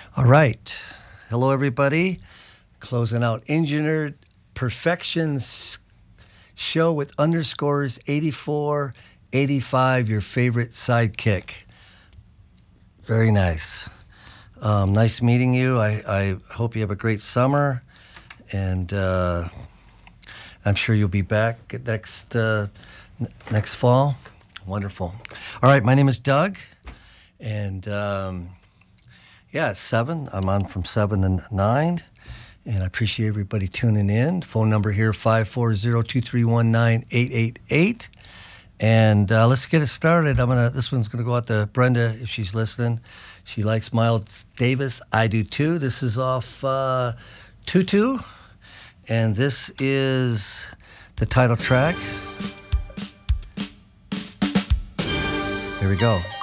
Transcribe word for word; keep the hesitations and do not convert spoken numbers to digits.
All right. Hello, everybody. Closing out Engineered Perfections show with underscores eighty-four, eighty-five, your favorite sidekick. Very nice. Um, nice meeting you. I, I hope you have a great summer, and uh, I'm sure you'll be back next uh, n- next fall. Wonderful. All right, my name is Doug, and um, yeah, it's seven. I'm on from seven to nine, and I appreciate everybody tuning in. Phone number here five four zero, two three one, nine eight eight eight. And uh, let's get it started. I'm gonna. This one's gonna go out to Brenda if she's listening. She likes Miles Davis. I do too. This is off uh, Tutu, and this is the title track. Here we go.